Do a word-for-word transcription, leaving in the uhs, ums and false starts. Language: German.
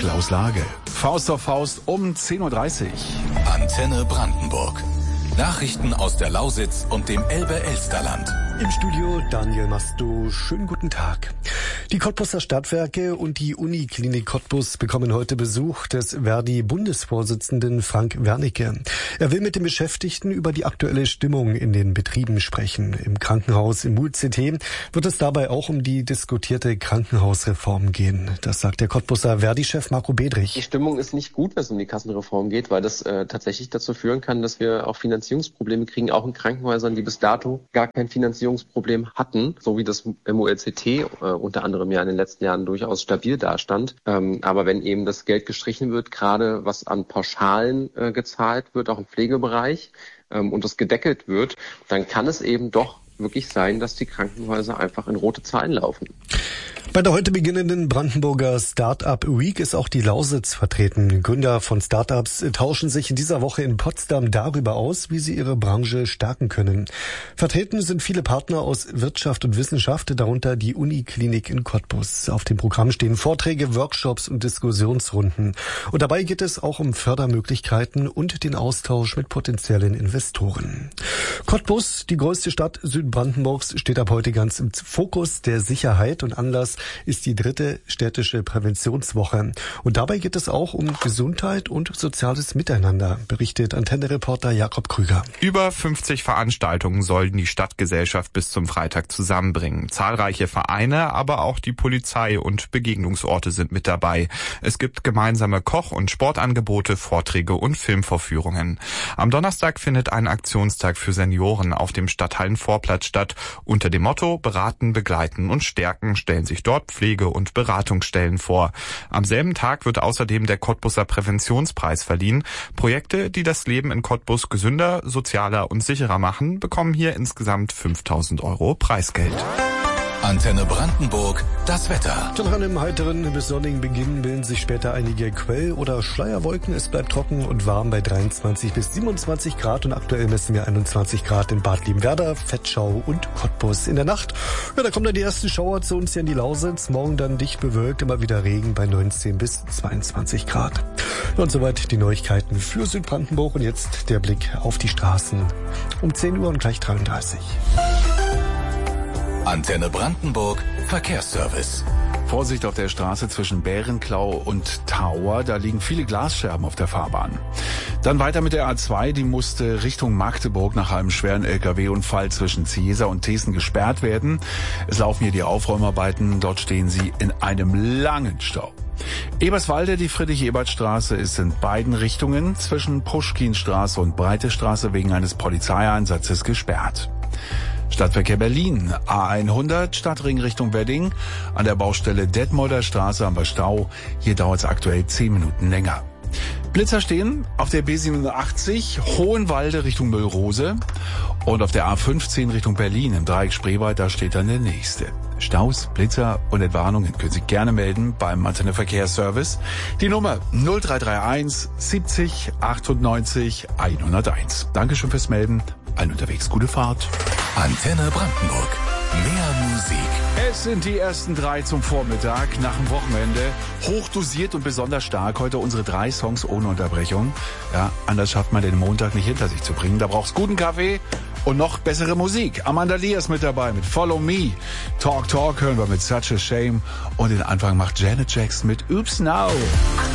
Klaus Lage. Faust auf Faust um zehn Uhr dreißig. Antenne Brandenburg. Nachrichten aus der Lausitz und dem Elbe-Elsterland. Im Studio Daniel Masto. Schönen guten Tag. Die Cottbuser Stadtwerke und die Uniklinik Cottbus bekommen heute Besuch des Verdi-Bundesvorsitzenden Frank Wernicke. Er will mit den Beschäftigten über die aktuelle Stimmung in den Betrieben sprechen. Im Krankenhaus im M U C T wird es dabei auch um die diskutierte Krankenhausreform gehen. Das sagt der Cottbuser Verdi-Chef Marco Bedrich. Die Stimmung ist nicht gut, wenn es um die Kassenreform geht, weil das äh, tatsächlich dazu führen kann, dass wir auch Finanzierungsprobleme kriegen, auch in Krankenhäusern, die bis dato gar kein Finanzierungsproblem hatten, so wie das M U L C T äh, unter anderem ja in den letzten Jahren durchaus stabil dastand. Ähm, aber wenn eben das Geld gestrichen wird, gerade was an Pauschalen äh, gezahlt wird, auch im Pflegebereich, ähm, und das gedeckelt wird, dann kann es eben doch wirklich sein, dass die Krankenhäuser einfach in rote Zahlen laufen. Bei der heute beginnenden Brandenburger Start-up Week ist auch die Lausitz vertreten. Gründer von Start-ups tauschen sich in dieser Woche in Potsdam darüber aus, wie sie ihre Branche stärken können. Vertreten sind viele Partner aus Wirtschaft und Wissenschaft, darunter die Uniklinik in Cottbus. Auf dem Programm stehen Vorträge, Workshops und Diskussionsrunden. Und dabei geht es auch um Fördermöglichkeiten und den Austausch mit potenziellen Investoren. Cottbus, die größte Stadt Südbrandenburgs, steht ab heute ganz im Fokus der Sicherheit und Anlass ist die dritte städtische Präventionswoche. Und dabei geht es auch um Gesundheit und soziales Miteinander, berichtet Antenne-Reporter Jakob Krüger. Über fünfzig Veranstaltungen sollen die Stadtgesellschaft bis zum Freitag zusammenbringen. Zahlreiche Vereine, aber auch die Polizei und Begegnungsorte sind mit dabei. Es gibt gemeinsame Koch- und Sportangebote, Vorträge und Filmvorführungen. Am Donnerstag findet ein Aktionstag für Senioren auf dem Stadthallenvorplatz statt. Unter dem Motto Beraten, Begleiten und Stärken stellen sich dort Pflege- und Beratungsstellen vor. Am selben Tag wird außerdem der Cottbuser Präventionspreis verliehen. Projekte, die das Leben in Cottbus gesünder, sozialer und sicherer machen, bekommen hier insgesamt fünftausend Euro Preisgeld. Antenne Brandenburg, das Wetter. Nach einem heiteren bis sonnigen Beginn bilden sich später einige Quell- oder Schleierwolken. Es bleibt trocken und warm bei dreiundzwanzig bis siebenundzwanzig Grad und aktuell messen wir einundzwanzig Grad in Bad Liebenwerda, Vetschau und Cottbus. In der Nacht, ja, da kommen dann die ersten Schauer zu uns hier in die Lausitz. Morgen dann dicht bewölkt, immer wieder Regen bei neunzehn bis zweiundzwanzig Grad. Und soweit die Neuigkeiten für Südbrandenburg und jetzt der Blick auf die Straßen. Um zehn Uhr und gleich dreiunddreißig. Antenne Brandenburg, Verkehrsservice. Vorsicht auf der Straße zwischen Bärenklau und Tauer, da liegen viele Glasscherben auf der Fahrbahn. Dann weiter mit der A zwei, die musste Richtung Magdeburg nach einem schweren L K W-Unfall zwischen Ziesa und Thesen gesperrt werden. Es laufen hier die Aufräumarbeiten, dort stehen sie in einem langen Stau. Eberswalde, die Friedrich-Ebert-Straße ist in beiden Richtungen zwischen Puschkinstraße und Breite Straße wegen eines Polizeieinsatzes gesperrt. Stadtverkehr Berlin, A hundert, Stadtring Richtung Wedding. An der Baustelle Detmolder Straße haben wir Stau. Hier dauert es aktuell zehn Minuten länger. Blitzer stehen auf der B siebenundachtzig, Hohenwalde Richtung Müllrose. Und auf der A fünfzehn Richtung Berlin im Dreieck Spreewald, da steht dann der nächste. Staus, Blitzer und Entwarnungen können Sie gerne melden beim Antenne Verkehrsservice. Die Nummer null drei drei eins siebzig achtundneunzig hunderteins. Dankeschön fürs Melden. Allen unterwegs gute Fahrt. Antenne Brandenburg. Mehr Musik. Es sind die ersten drei zum Vormittag nach dem Wochenende. Hochdosiert und besonders stark. Heute unsere drei Songs ohne Unterbrechung. Ja, anders schafft man den Montag nicht hinter sich zu bringen. Da braucht's guten Kaffee und noch bessere Musik. Amanda Lee ist mit dabei mit Follow Me. Talk Talk hören wir mit Such a Shame. Und den Anfang macht Janet Jackson mit Oops Now.